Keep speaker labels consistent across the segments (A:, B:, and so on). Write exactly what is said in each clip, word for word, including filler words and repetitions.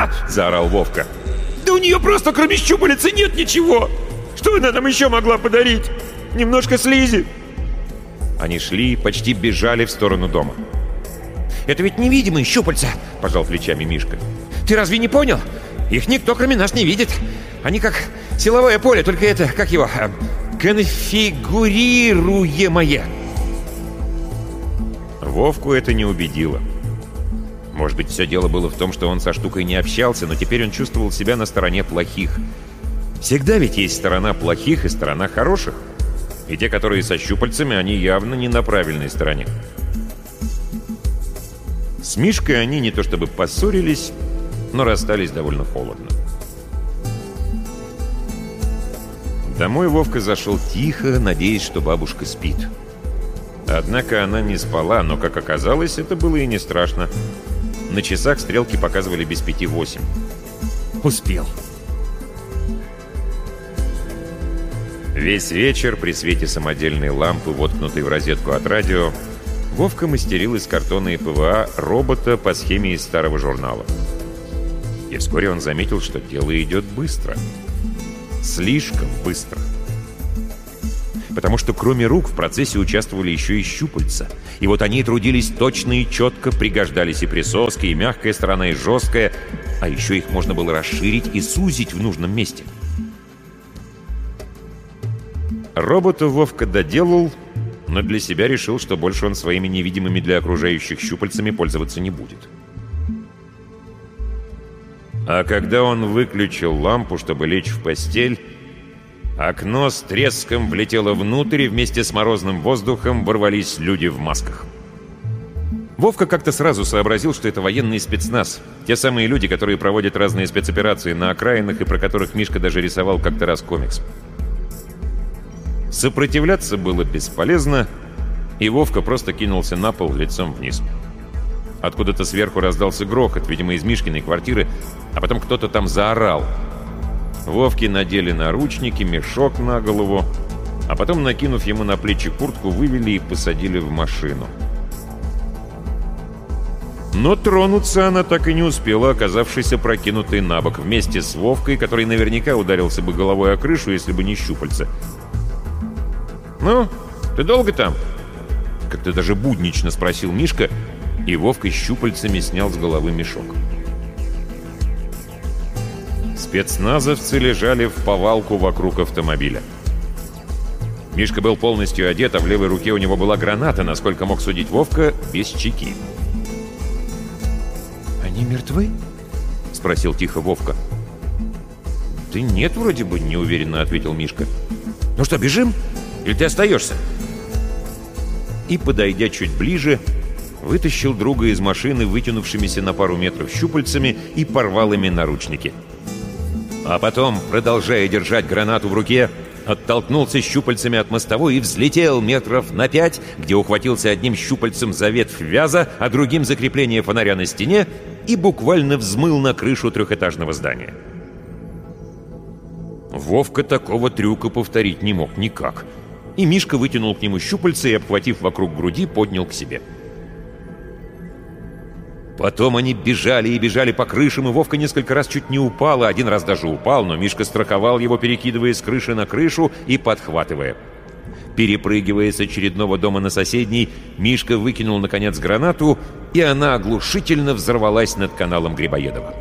A: — заорал Вовка. «Да у нее просто кроме щупалец и нет ничего! Что она нам еще могла подарить? Немножко слизи!» Они шли, почти бежали в сторону дома. «Это ведь невидимые щупальца!» — пожал плечами Мишка. «Ты разве не понял? Их никто, кроме нас, не видит. Они как силовое поле, только это, как его, конфигурируемое!» Вовку это не убедило. Может быть, все дело было в том, что он со штукой не общался, но теперь он чувствовал себя на стороне плохих. Всегда ведь есть сторона плохих и сторона хороших. И те, которые со щупальцами, они явно не на правильной стороне. С Мишкой они не то чтобы поссорились, но расстались довольно холодно. Домой Вовка зашел тихо, надеясь, что бабушка спит. Однако она не спала, но, как оказалось, это было и не страшно. На часах стрелки показывали без пяти восемь. Успел. Весь вечер при свете самодельной лампы, воткнутой в розетку от радио, Вовка мастерил из картона и ПВА робота по схеме из старого журнала. И вскоре он заметил, что дело идет быстро. Слишком быстро. Потому что кроме рук в процессе участвовали еще и щупальца. И вот они трудились точно и четко, пригождались и присоска, и мягкая сторона, и жесткая. А еще их можно было расширить и сузить в нужном месте. Робота Вовка доделал, но для себя решил, что больше он своими невидимыми для окружающих щупальцами пользоваться не будет. А когда он выключил лампу, чтобы лечь в постель, окно с треском влетело внутрь, и вместе с морозным воздухом ворвались люди в масках. Вовка как-то сразу сообразил, что это военный спецназ. Те самые люди, которые проводят разные спецоперации на окраинах и про которых Мишка даже рисовал как-то раз комикс. Сопротивляться было бесполезно, и Вовка просто кинулся на пол лицом вниз. Откуда-то сверху раздался грохот, видимо, из Мишкиной квартиры, а потом кто-то там заорал. Вовке надели наручники, мешок на голову, а потом, накинув ему на плечи куртку, вывели и посадили в машину. Но тронуться она так и не успела, оказавшись опрокинутой на бок вместе с Вовкой, который наверняка ударился бы головой о крышу, если бы не щупальца. «Ну, ты долго там?» — как-то даже буднично спросил Мишка, и Вовка щупальцами снял с головы мешок. Спецназовцы лежали в повалку вокруг автомобиля. Мишка был полностью одет, а в левой руке у него была граната, насколько мог судить Вовка, без чеки. «Они мертвы?» — спросил тихо Вовка. «Да нет, вроде бы», — неуверенно ответил Мишка. «Ну что, бежим? Или ты остаешься?» И, подойдя чуть ближе, вытащил друга из машины, вытянувшимися на пару метров щупальцами, и порвал ими наручники. А потом, продолжая держать гранату в руке, оттолкнулся щупальцами от мостовой и взлетел метров на пять, где ухватился одним щупальцем за ветвь вяза, а другим за крепление фонаря на стене, и буквально взмыл на крышу трехэтажного здания. Вовка такого трюка повторить не мог никак. И Мишка вытянул к нему щупальца и, обхватив вокруг груди, поднял к себе. Потом они бежали и бежали по крышам, и Вовка несколько раз чуть не упал, а один раз даже упал, но Мишка страховал его, перекидывая с крыши на крышу и подхватывая. Перепрыгивая с очередного дома на соседний, Мишка выкинул, наконец, гранату, и она оглушительно взорвалась над каналом Грибоедова.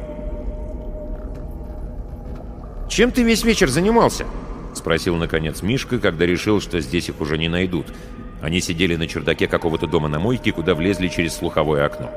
A: «Чем ты весь вечер занимался?» — спросил, наконец, Мишка, когда решил, что здесь их уже не найдут. Они сидели на чердаке какого-то дома на мойке, куда влезли через слуховое окно.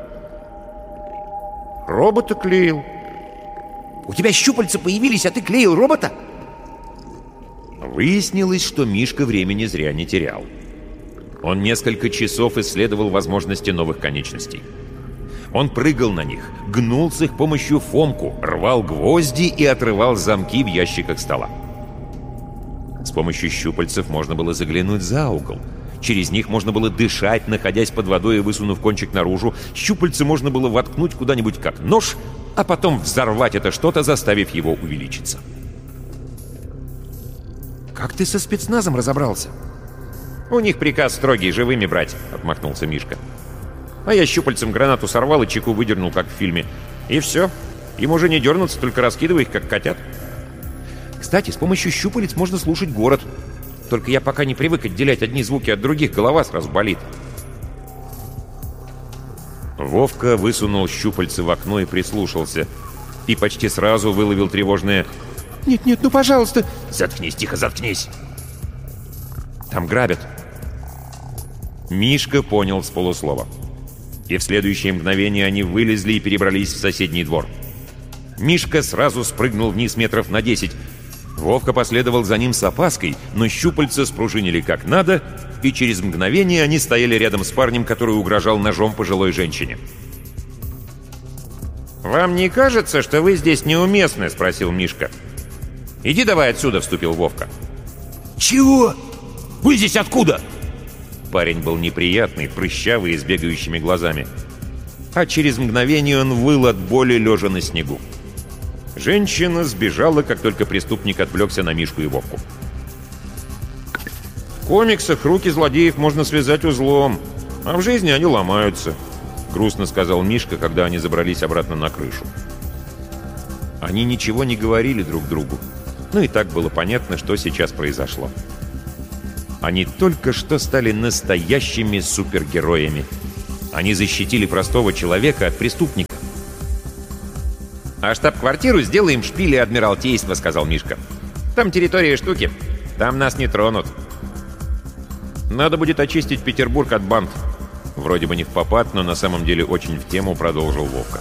A: «Робота клеил». «У тебя щупальца появились, а ты клеил робота?» Выяснилось, что Мишка времени зря не терял. Он несколько часов исследовал возможности новых конечностей. Он прыгал на них, гнул с их помощью фомку, рвал гвозди и отрывал замки в ящиках стола. С помощью щупальцев можно было заглянуть за угол. Через них можно было дышать, находясь под водой и высунув кончик наружу. Щупальца можно было воткнуть куда-нибудь как нож, а потом взорвать это что-то, заставив его увеличиться. «Как ты со спецназом разобрался?» «У них приказ строгий, живыми брать», — отмахнулся Мишка. «А я щупальцем гранату сорвал и чеку выдернул, как в фильме. И все. Им уже не дернуться, только раскидывай их, как котят. Кстати, с помощью щупалец можно слушать город. Только я пока не привык отделять одни звуки от других, голова сразу болит. Вовка высунул щупальцы в окно и прислушался. И почти сразу выловил тревожное: «Нет-нет, ну пожалуйста!» «Заткнись, тихо, заткнись!» «Там грабят!» Мишка понял с полуслова. И в следующее мгновение они вылезли и перебрались в соседний двор. Мишка сразу спрыгнул вниз метров на десять. Вовка последовал за ним с опаской, но щупальца спружинили как надо, и через мгновение они стояли рядом с парнем, который угрожал ножом пожилой женщине. «Вам не кажется, что вы здесь неуместны?» — спросил Мишка. «Иди давай отсюда», — вступил Вовка.
B: «Чего? Вы здесь откуда?»
A: Парень был неприятный, прыщавый и с бегающими глазами. А через мгновение он выл от боли, лежа на снегу. Женщина сбежала, как только преступник отвлекся на Мишку и Вовку. «В комиксах руки злодеев можно связать узлом, а в жизни они ломаются», — грустно сказал Мишка, когда они забрались обратно на крышу. Они ничего не говорили друг другу, но и так было понятно, что сейчас произошло. Они только что стали настоящими супергероями. Они защитили простого человека от преступника. «А штаб-квартиру сделаем в шпиле Адмиралтейства», — сказал Мишка. «Там территория штуки. Там нас не тронут». «Надо будет очистить Петербург от банд». Вроде бы не впопад, но на самом деле очень в тему, продолжил Вовка.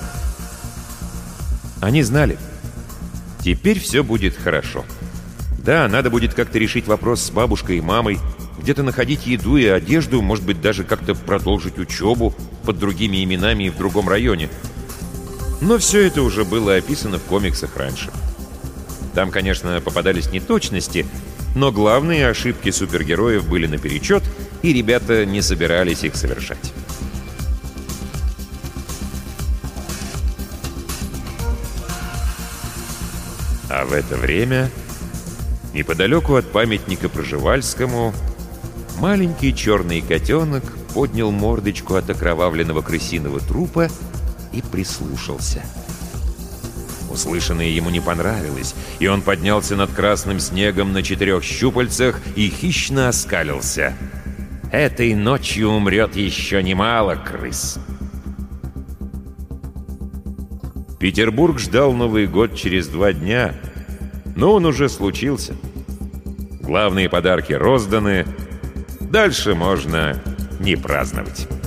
A: Они знали. Теперь все будет хорошо. Да, надо будет как-то решить вопрос с бабушкой и мамой, где-то находить еду и одежду, может быть, даже как-то продолжить учебу под другими именами и в другом районе. Но все это уже было описано в комиксах раньше. Там, конечно, попадались неточности, но главные ошибки супергероев были наперечет, и ребята не собирались их совершать. А в это время, неподалеку от памятника Пржевальскому, маленький черный котенок поднял мордочку от окровавленного крысиного трупа и прислушался. Услышанное ему не понравилось, и он поднялся над красным снегом на четырех щупальцах и хищно оскалился. «Этой ночью умрет еще немало крыс». Петербург ждал Новый год через два дня, но он уже случился. Главные подарки розданы, дальше можно не праздновать.